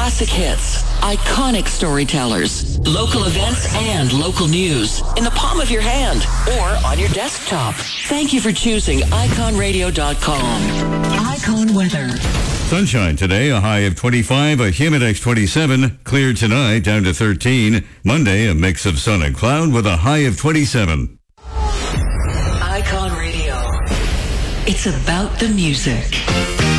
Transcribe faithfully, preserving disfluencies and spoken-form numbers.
Classic hits, iconic storytellers, local events, and local news in the palm of your hand or on your desktop. Thank you for choosing icon radio dot com. Icon weather. Sunshine today, a high of twenty-five, a Humidex twenty-seven. Clear tonight, down to thirteen. Monday, a mix of sun and cloud with a high of twenty-seven. Icon Radio. It's about the music.